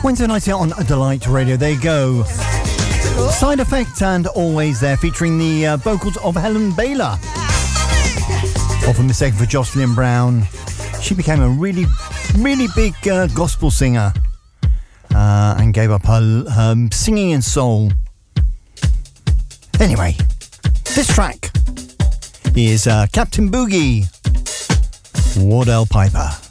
Wednesday night here on Delight Radio. There you go. Side Effect and Always There, featuring the vocals of Helen Baylor. Often mistaken for Jocelyn Brown. She became a really, really big gospel singer and gave up her singing and soul. Anyway, this track is Captain Boogie, Wardell Piper.